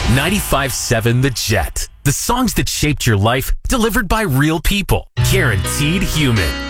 95.7 The Jet. The songs that shaped your life, delivered by real people. Guaranteed human.